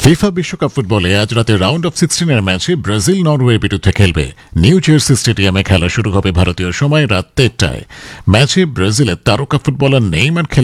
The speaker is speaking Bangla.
ফিফা বিশ্বকাপ ফুটবলে আজ রাতে রাউন্ড অফ 16 এর ম্যাচে ব্রাজিল নরওয়ের বিরুদ্ধে খেলবে। নিউ জার্সি স্টেডিয়ামে খেলা শুরু হবে ভারতীয় সময় রাত 1টায়। ম্যাচে ব্রাজিলের তারকা ফুটবলার নেইমার